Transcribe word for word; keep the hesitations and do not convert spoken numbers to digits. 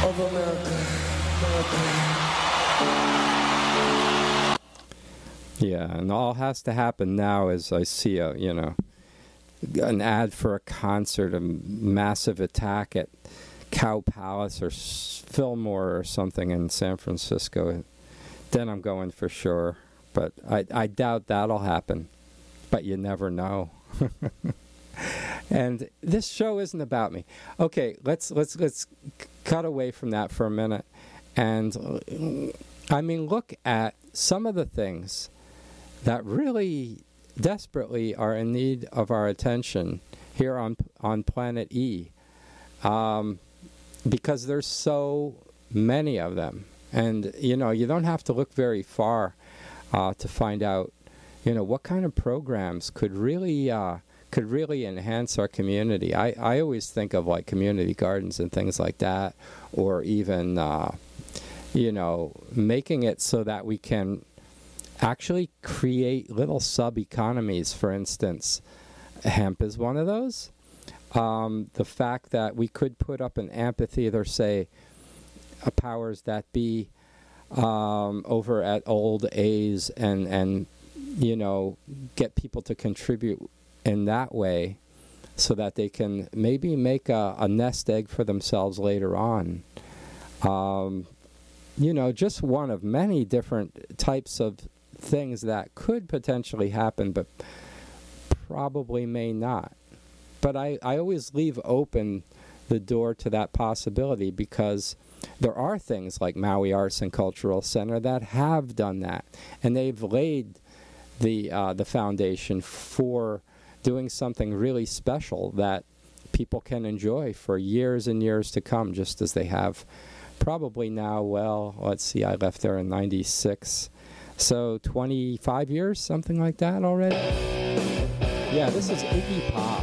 of America. Yeah, and all has to happen now is I see a, you know, an ad for a concert, a massive attack at Cow Palace or Fillmore or something in San Francisco. Then I'm going for sure. But I, I doubt that'll happen. But you never know. And this show isn't about me. Okay, let's let's let's cut away from that for a minute. And I mean, look at some of the things that really desperately are in need of our attention here on on planet E, um, because there's so many of them. And you know, you don't have to look very far uh, to find out, you know, what kind of programs could really uh, could really enhance our community. I, I always think of like community gardens and things like that, or even uh, you know, making it so that we can actually create little sub-economies. For instance, hemp is one of those. Um, the fact that we could put up an amphitheater, say, a powers that be, um, over at Old A's, and, and, you know, get people to contribute in that way so that they can maybe make a, a nest egg for themselves later on. Um, you know, just one of many different types of things that could potentially happen, but probably may not. But I, I always leave open the door to that possibility, because there are things like Maui Arts and Cultural Center that have done that, and they've laid the uh, the foundation for doing something really special that people can enjoy for years and years to come, just as they have probably now. Well, let's see, I left there in ninety-six, so twenty-five years, something like that already. Yeah, this is Iggy Pop.